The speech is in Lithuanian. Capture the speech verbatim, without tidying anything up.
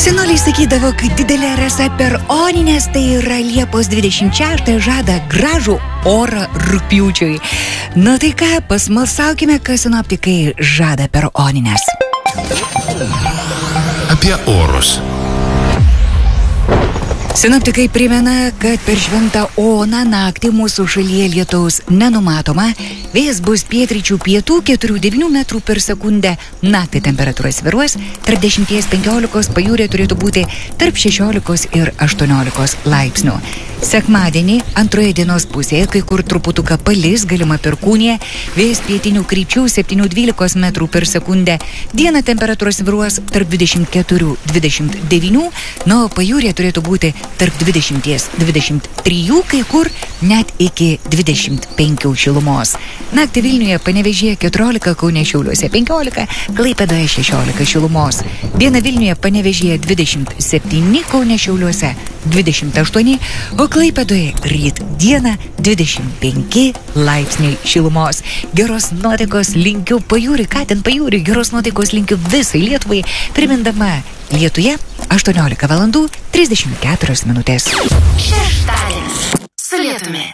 Senoliai sakydavo, kad didelė rasa per Oninės, tai yra Liepos dvidešimt šeštąją žada gražų orą rugpjūčiui. Na tai ką, pasmalsaukime, kas sinoptikai žada per Oninės. Apie orus. Sinoptikai primena, kad per šventą Oną naktį mūsų šalyje lietaus nenumatoma, vėjas bus pietryčių pietų keturių devynių metrų per sekundę, naktį temperatūra svyruos tarp dešimties penkiolikos, pajūryje turėtų būti tarp šešiolikos ir aštuoniolikos laipsnių. Sekmadienį antroje dienos pusėje, kai kur truputuką palis, galima perkūnija, vėjas pietinių krypčių septynių dvylikos metrų per sekundę, dieną temperatūra svyruos tarp dvidešimt keturių dvidešimt devynių, na, o pajūryje turėtų būti tarp dvidešimt dvidešimt trijų, kai kur net iki dvidešimt penkių šilumos. Naktį Vilniuje, Panevėžyje keturiolika, Kaune, Šiauliuose penkiolika, Klaipėdoje šešiolika šilumos. Dieną Vilniuje, Panevėžyje dvidešimt septyni, Kaune, Šiauliuose dvidešimt aštuoni, o Klaipėdoje ryt dieną dvidešimt penki laipsniai šilumos. Geros nuotaikos linkiu pajūri, ką ten pajūri, geros nuotaikos linkiu visai Lietuvai, primindama Lietuje aštuoniolika valandų trisdešimt keturios minutės. Šeštadienis su Lietumi.